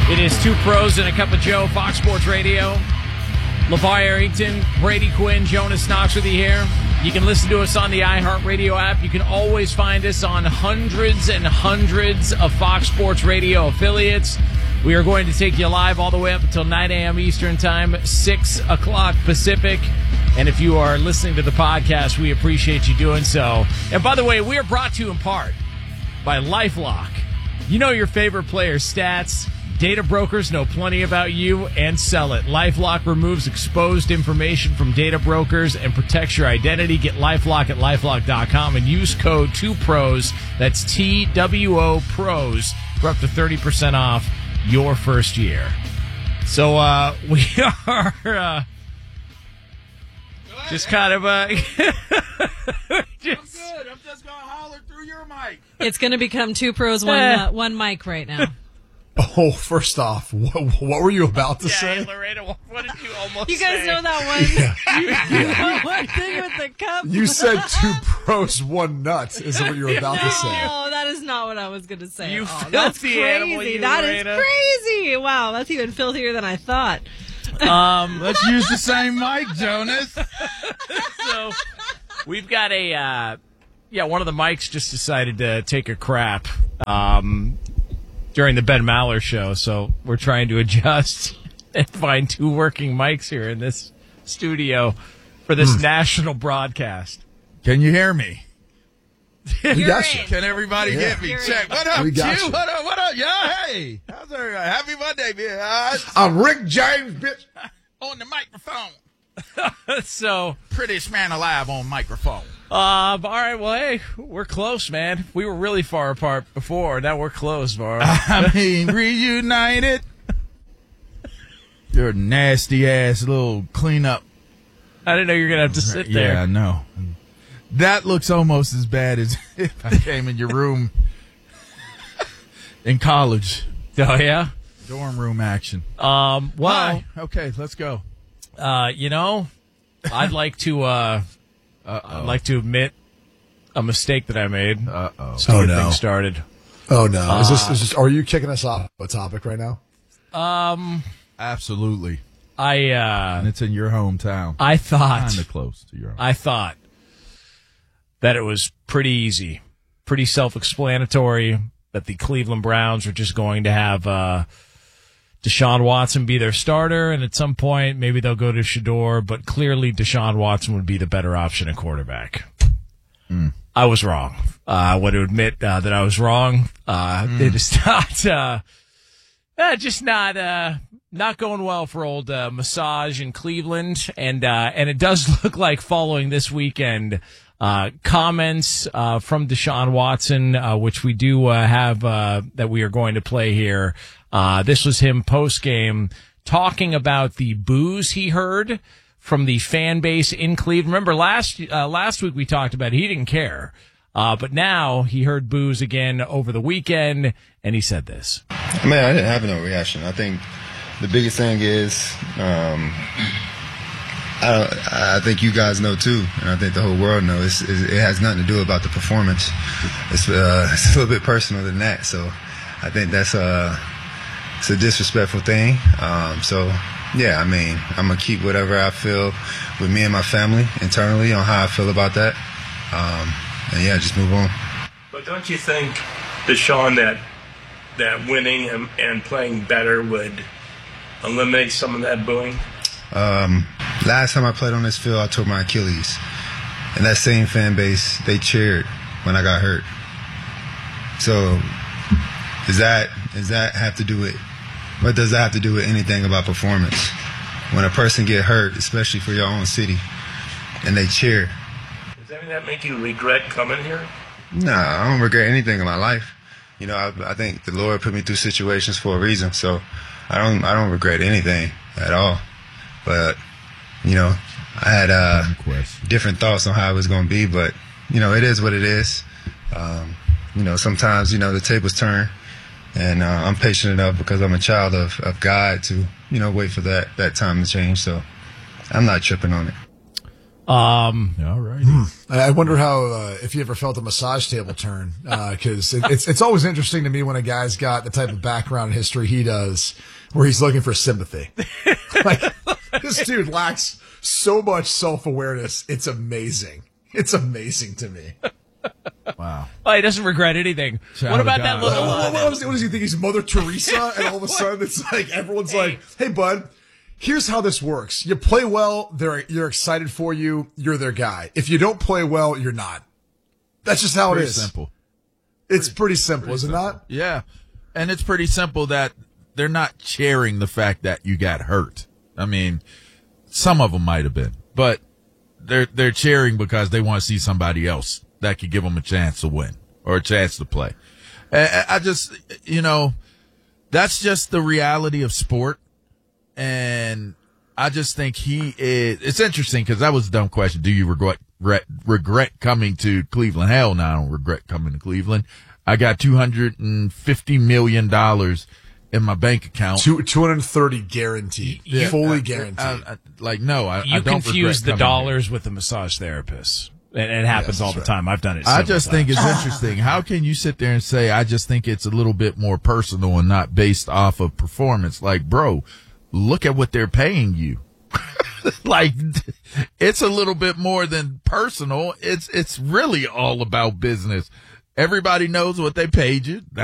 It is Two Pros and a Cup of Joe, Fox Sports Radio. LeVar Arrington, Brady Quinn, Jonas Knox with you here. You can listen to us on the iHeartRadio app. You can always find us on hundreds and hundreds of Fox Sports Radio affiliates. We are going to take you live all the way up until 9 a.m. Eastern Time, 6 o'clock Pacific. And if you are listening to the podcast, we appreciate you doing so. And by the way, we are brought to you in part by LifeLock. You know your favorite player's stats. Data brokers know plenty about you and sell it. LifeLock removes exposed information from data brokers and protects your identity. Get LifeLock at LifeLock.com and use code 2PROS, that's TWO PROS, for up to 30% off your first year. So we are just kind of... I'm good. I'm just going to holler through your mic. It's going to become 2 pros, one mic right now. Oh, first off, what were you about to say? Lorena, what did you almost say? You guys know that one? One thing with the cup? You said 2 pros, 1 nut is what you were about to say. No, that is not what I was going to say. You that's filthy crazy. animal, you, That Lorena. is crazy. Wow, that's even filthier than I thought. Let's use the same mic, Jonas. So we've got one of the mics just decided to take a crap during the Ben Maller show, so we're trying to adjust and find 2 working mics here in this studio for this national broadcast. Can you hear me? We got you. Can everybody get me? You're Check. in. What up, We got Q? you. What up? Yeah, hey. How's everybody? Happy Monday, man. I'm Rick James, bitch. On the microphone. So, Prettiest man alive on microphone. all right, well, hey, we're close, man. We were really far apart before. Now we're close, Var. I mean, reunited. You're a nasty ass little cleanup. I didn't know you were going to have to sit there. Yeah, I know. That looks almost as bad as if I came in your room in college. Oh, yeah? Dorm room action. Well, Hi. Okay, let's go. I'd like to admit a mistake that I made. Oh, no. Thing started. Oh, no. Is this, are you kicking us off a topic right now? Absolutely. And And it's in your hometown. I thought Kind of close to your home. I thought that it was pretty easy, pretty self-explanatory that the Cleveland Browns were just going to have Deshaun Watson be their starter, and at some point maybe they'll go to Shador, but clearly Deshaun Watson would be the better option at quarterback. I was wrong. I want to admit that I was wrong. It is not going well for old Massage in Cleveland, and it does look like following this weekend comments from Deshaun Watson, which we do have that we are going to play here. This was him post-game talking about the boos he heard from the fan base in Cleveland. Remember last week we talked about he didn't care, but now he heard boos again over the weekend, and he said this. Man, I didn't have no reaction. I think the biggest thing is, I think you guys know too, and I think the whole world knows. It has nothing to do about the performance. It's a little bit personal than that. So I think that's it's a disrespectful thing. So yeah, I mean, I'm gonna keep whatever I feel with me and my family internally on how I feel about that, and yeah, just move on. But don't you think, Deshaun, that winning and playing better would eliminate some of that booing? Last time I played on this field, I tore my Achilles. And that same fan base, they cheered when I got hurt. So does that have to do with, what does that have to do with anything about performance? When a person get hurt, especially for your own city, and they cheer. Does any of that make you regret coming here? Nah, I don't regret anything in my life. You know, I think the Lord put me through situations for a reason, so I don't regret anything at all. But, you know, I had different thoughts on how it was going to be, but, you know, it is what it is. You know, sometimes, you know, the tables turn, and I'm patient enough because I'm a child of God to, you know, wait for that time to change. So I'm not tripping on it. All right. I wonder how if you ever felt a massage table turn, because it's always interesting to me when a guy's got the type of background and history he does, where he's looking for sympathy. Like this dude lacks so much self-awareness. It's amazing. It's amazing to me. Wow. Well, he doesn't regret anything. Child What of about God. that little? What does he think? He's Mother Teresa, and all of a sudden it's like everyone's like, "Hey, bud, here's how this works. You play well, you're excited for you. You're their guy. If you don't play well, you're not. That's just how it Pretty is. simple. It's pretty simple, is it not? Yeah. And it's pretty simple that they're not cheering the fact that you got hurt. I mean, some of them might have been, but they're cheering because they want to see somebody else that could give them a chance to win or a chance to play. I just, that's just the reality of sport. And I just think it's interesting because that was a dumb question. Do you regret coming to Cleveland? Hell no, I don't regret coming to Cleveland. I got $250 million in my bank account. 230 guaranteed. Fully guaranteed. I don't confuse the regret coming dollars here. with the massage therapist. It happens all the time. I've done it. I just think times. it's interesting. How can you sit there and say, I just think it's a little bit more personal and not based off of performance? Like, bro, look at what they're paying you. Like, it's a little bit more than personal. It's really all about business. Everybody knows what they paid you.